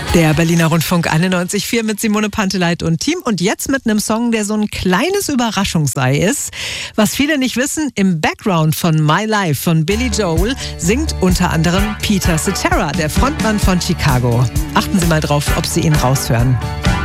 Der Berliner Rundfunk 91,4 mit Simone Panteleit und Team. Und jetzt mit einem Song, der so ein kleines Überraschungsei ist. Was viele nicht wissen, im Background von My Life von Billy Joel singt unter anderem Peter Cetera, der Frontmann von Chicago. Achten Sie mal drauf, ob Sie ihn raushören.